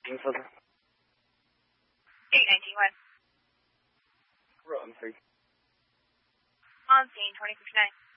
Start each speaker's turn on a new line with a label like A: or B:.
A: further.
B: 819 West.
A: Rotten 3.
B: On scene, 2059.